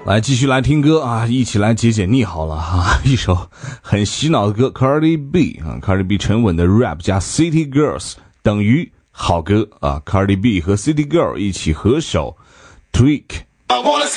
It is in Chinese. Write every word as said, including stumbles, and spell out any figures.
来继续来听歌啊，一起来解解腻好了哈。一首很洗脑的歌 Cardi B 啊 Cardi B 沉稳的 rap 加 City Girls 等于好歌啊 Cardi B 和 City Girl 一起合手 Tweak。I wanna